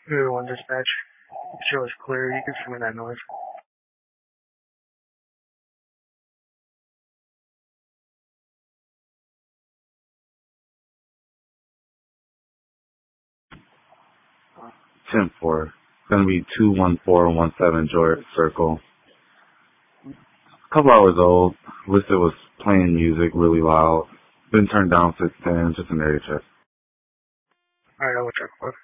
Good one, dispatch. Show is clear. You can submit that noise. 10-4. It's going to be 21417 George Circle. A couple hours old. Listed was playing music really loud. Been turned down 610, just an area check. Alright, I will check for it.